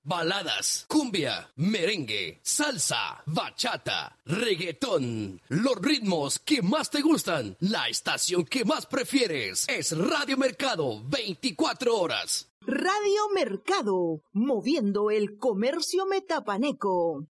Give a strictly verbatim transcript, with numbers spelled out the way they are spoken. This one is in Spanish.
Baladas, cumbia, merengue, salsa, bachata, reggaetón. Los ritmos que más te gustan, la estación que más prefieres es Radio Mercado, veinticuatro horas. Radio Mercado, moviendo el comercio metapaneco.